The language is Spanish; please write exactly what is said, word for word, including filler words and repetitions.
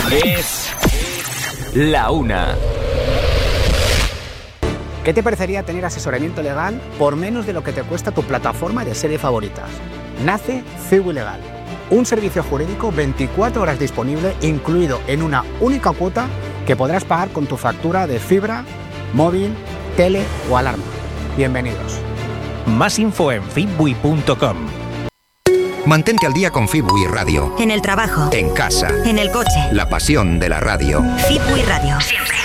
Es la una. ¿Qué te parecería tener asesoramiento legal por menos de lo que te cuesta tu plataforma de series favoritas? Nace Fibu Legal, un servicio jurídico veinticuatro horas disponible, incluido en una única cuota que podrás pagar con tu factura de fibra, móvil, tele o alarma. Bienvenidos. Más info en fibui punto com. Mantente al día con Fibui Radio. En el trabajo. En casa. En el coche. La pasión de la radio. Fibui Radio. Siempre.